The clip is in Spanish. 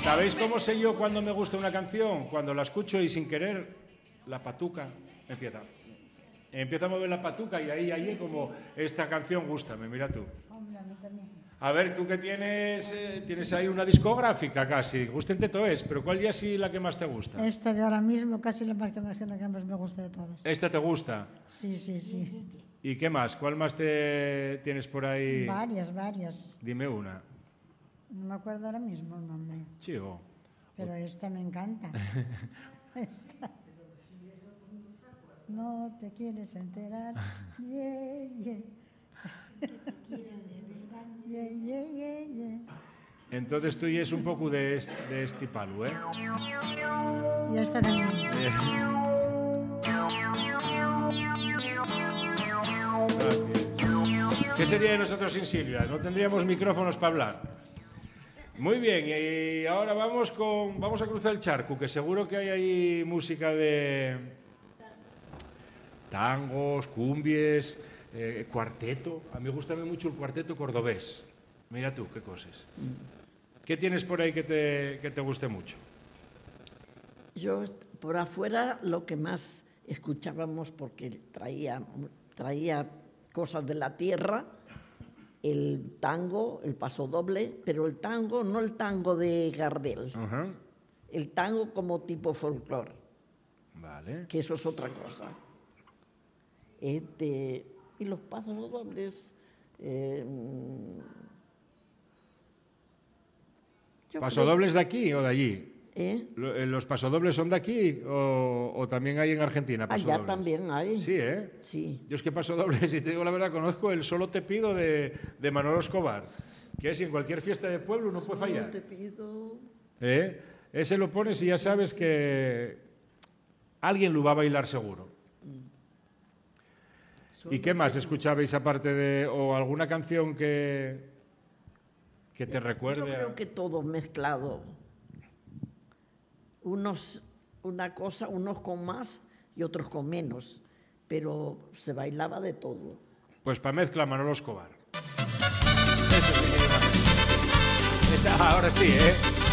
¿Sabéis cómo sé yo cuando me gusta una canción? Cuando la escucho y sin querer, la patuca empieza. Empieza a mover la patuca y ahí como esta canción gústame, mira tú. Hombre, a mí también. A ver, tú que tienes ahí una discográfica casi, gústente todo es, pero ¿cuál ya sí la que más te gusta? Esta de ahora mismo casi la más que más me gusta de todas. ¿Esta te gusta? Sí, sí, sí. ¿Y qué más? ¿Cuál más te tienes por ahí? Varias. Dime una. No me acuerdo ahora mismo el nombre. Chico. Pero esta me encanta. Esta. No te quieres enterar. Yeah, yeah. Yeah, yeah, yeah, yeah. Entonces tú ya es un poco de este palo, ¿eh? Y esta también. ¿Qué sería de nosotros sin Silvia? No tendríamos micrófonos para hablar. Muy bien, y ahora vamos a cruzar el charco, que seguro que hay ahí música de tangos, cumbies, cuarteto. A mí me gusta mucho el cuarteto cordobés. Mira tú, qué cosas. ¿Qué tienes por ahí que te guste mucho? Yo, por afuera, lo que más escuchábamos, porque traía cosas de la tierra, el tango, el pasodoble, pero el tango, no el tango de Gardel, el tango como tipo folclore, vale. Que eso es otra cosa. Y los pasodobles... ¿Pasodobles de aquí o de allí? ¿Los pasodobles son de aquí o también hay en Argentina pasodobles? Allá también hay. Sí, ¿eh? Sí. Yo es que pasodobles, si te digo la verdad, conozco el Solo te pido de Manolo Escobar, que es en cualquier fiesta de pueblo no puede fallar. Solo te pido... Ese lo pones y ya sabes que alguien lo va a bailar seguro. ¿Y qué más escuchabais aparte de... o alguna canción que te recuerde? Yo creo que todo mezclado. Unos con más y otros con menos, pero se bailaba de todo. Pues para mezcla Manolo Escobar. Eso sí que ahora sí, ¿eh?